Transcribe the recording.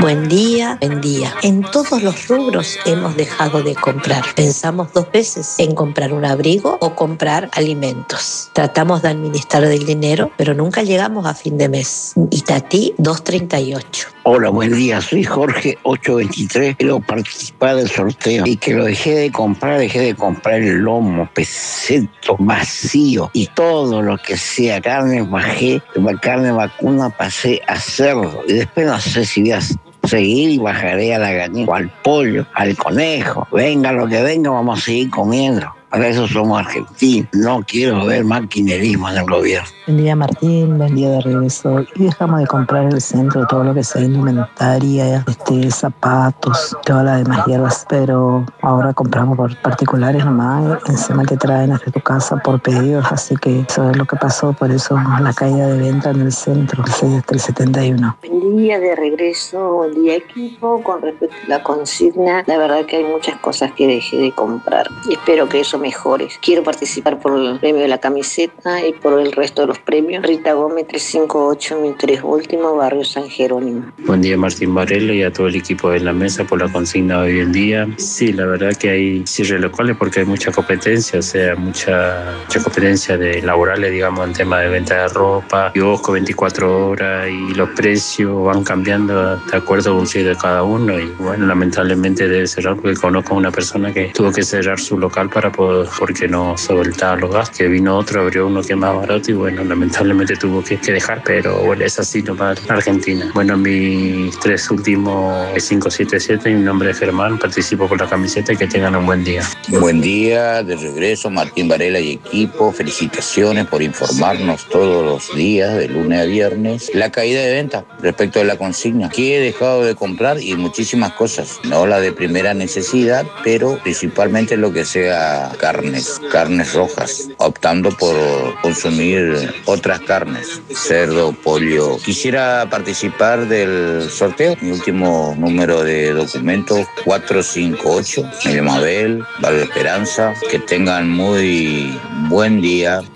Buen día, buen día. En todos los rubros hemos dejado de comprar. Pensamos dos veces en comprar un abrigo o comprar alimentos. Tratamos de administrar el dinero, pero nunca llegamos a fin de mes. Itatí 238. Hola, buen día. Soy Jorge 823. Quiero participar del sorteo y que lo dejé de comprar el lomo, peseto, vacío y todo lo que sea carne, carne vacuna, pasé a cerdo y después no sé si voy a seguir y bajaré a la gallina, o al pollo, al conejo. Venga lo que venga, vamos a seguir comiendo. Para eso somos argentinos. No quiero ver maquinerismo en el gobierno. Buen día, Martín, buen día de regreso. Y dejamos de comprar en el centro todo lo que sea indumentaria, zapatos, todas las demás hierbas, pero ahora compramos por particulares nomás, encima te traen hasta tu casa por pedidos, así que eso es lo que pasó, por eso la caída de venta en el centro, el 71. Buen día de regreso, buen día equipo. Con respecto a la consigna, la verdad que hay muchas cosas que dejé de comprar y espero que eso mejore. Quiero participar por el premio de la camiseta y por el resto de los premios. Rita Gómez 358, mi 3 último, barrio San Jerónimo. Buen día, Martín Varela, y a todo el equipo de la mesa por la consigna de hoy en día. Sí, la verdad que hay cierres locales porque hay mucha competencia, o sea, mucha competencia de laborales, digamos, en tema de venta de ropa, kiosco 24 horas, y los precios van cambiando de acuerdo a un sitio de cada uno. Y bueno, lamentablemente debe cerrar porque conozco a una persona que tuvo que cerrar su local porque no soltaba los gastos, que vino otro, abrió uno que es más barato y bueno, lamentablemente tuvo que dejar, pero bueno, es así nomás Argentina. Bueno, mis 3 últimos 577, mi nombre es Germán, participo por la camiseta y que tengan un buen día. Buen día, de regreso, Martín Varela y equipo, felicitaciones por informarnos todos los días, de lunes a viernes, la caída de venta respecto de la consigna. Que he dejado de comprar y muchísimas cosas, no la de primera necesidad, pero principalmente lo que sea carnes rojas, optando por consumir otras carnes, cerdo, pollo. Quisiera participar del sorteo. Mi último número de documento 458, Miguel Mabel, Barrio Esperanza. Que tengan muy buen día.